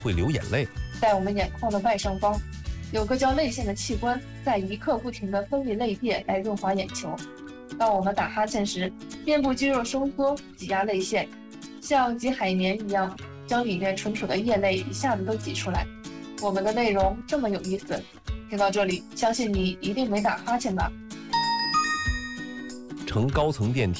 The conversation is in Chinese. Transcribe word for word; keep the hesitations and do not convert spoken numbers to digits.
会流眼泪。 在我们眼眶的外上方，有个叫泪腺的器官，在一刻不停地分泌泪液来润滑眼球。当我们打哈欠时，面部肌肉收缩，挤压泪腺，像挤海绵一样，将里面存储的液泪一下子都挤出来。我们的内容这么有意思，听到这里，相信你一定没打哈欠吧？ 乘高层电梯。